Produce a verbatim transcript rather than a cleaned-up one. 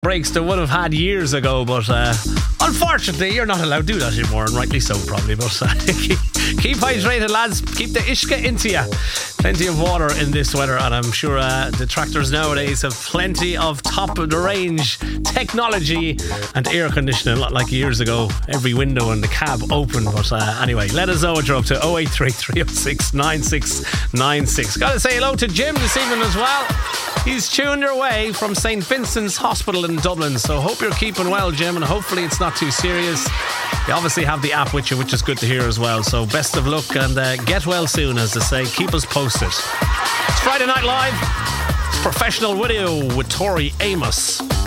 breaks they would have had years ago, but uh, unfortunately you're not allowed to do that anymore, and rightly so probably. But uh, keep, keep hydrated, lads. Keep the ishka into you. Plenty of water in this weather, and I'm sure uh, the tractors nowadays have plenty of top of the range technology and air conditioning, not like years ago. Every window in the cab open. But uh, anyway, let us know what you're up to. oh eight three, three oh six, nine six nine six. Gotta say hello to Jim this evening as well. He's tuned your way from Saint Vincent's Hospital in Dublin, so hope you're keeping well, Jim, and hopefully it's not too serious. You obviously have the app with you, which is good to hear as well, so best of luck, and uh, get well soon, as they say. Keep us posted. It's Friday Night Live. It's Professional Video with Tori Amos.